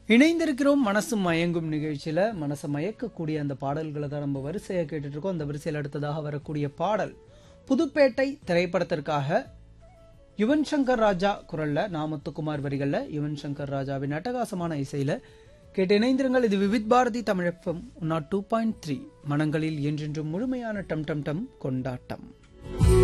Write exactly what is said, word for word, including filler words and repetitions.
இணைந்திருக்கிறோம் மனசு மயங்கும் நிகழ்ச்சியில மனசை மயக்கக்கூடிய அந்த பாடல்களை தான் நம்ம வரிசையா கேட்டுட்டு இருக்கோம். அந்த வரிசையில் அடுத்ததாக வரக்கூடிய பாடல் புதுப்பேட்டை திரைப்படத்திற்காக யுவன் சங்கர் ராஜா குரல்ல நாமத்துக்குமார் வரிகள்ல யுவன் சங்கர் ராஜாவின் அட்டகாசமான இசையில கேட்டு இணைந்திருங்கள். இது Vividh Bharathi Tamil FM not two point three மனங்களில் என்றென்றும் முழுமையான டம் டம் டம் கொண்டாட்டம்.